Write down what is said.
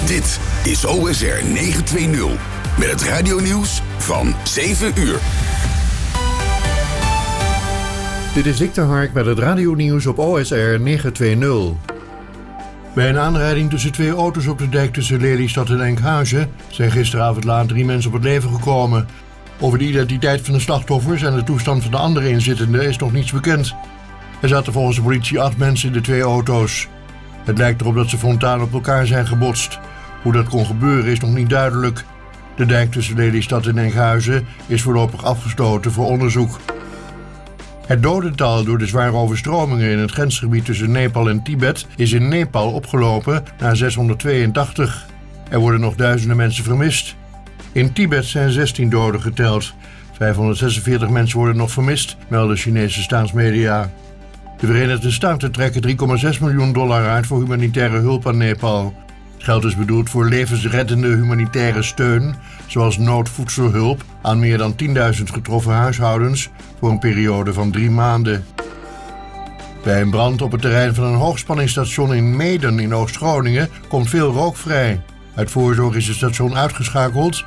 Dit is OSR 920 met het radionieuws van 7 uur. Dit is Dick de Hark met het radionieuws op OSR 920. Bij een aanrijding tussen twee auto's op de dijk tussen Lelystad en Enkhuizen zijn gisteravond laat 3 mensen op het leven gekomen. Over de identiteit van de slachtoffers en de toestand van de andere inzittenden is nog niets bekend. Er zaten volgens de politie 8 mensen in de 2 auto's. Het lijkt erop dat ze frontaal op elkaar zijn gebotst. Hoe dat kon gebeuren is nog niet duidelijk. De dijk tussen Lelystad en Enkhuizen is voorlopig afgesloten voor onderzoek. Het dodental door de zware overstromingen in het grensgebied tussen Nepal en Tibet is in Nepal opgelopen naar 682. Er worden nog duizenden mensen vermist. In Tibet zijn 16 doden geteld. 546 mensen worden nog vermist, melden Chinese staatsmedia. De Verenigde Staten trekken $3,6 miljoen uit voor humanitaire hulp aan Nepal. Het geld is bedoeld voor levensreddende humanitaire steun, zoals noodvoedselhulp aan meer dan 10.000 getroffen huishoudens voor een periode van 3 maanden. Bij een brand op het terrein van een hoogspanningsstation in Meeden in Oost-Groningen komt veel rook vrij. Uit voorzorg is het station uitgeschakeld